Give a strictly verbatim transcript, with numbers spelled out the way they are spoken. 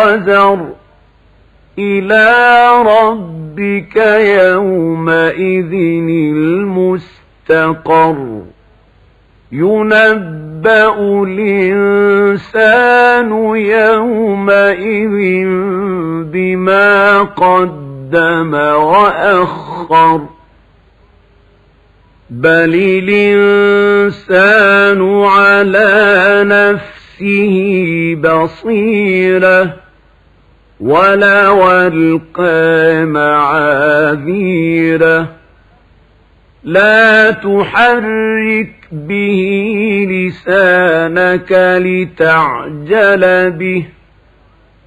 وزر إلى ربك يومئذ المستقر ينبأ الإنسان يومئذ بما قدم وأخر بل الإنسان على نفسه بصيرة ولو ألقى معاذيره لا تحرك به لسانك لتعجل به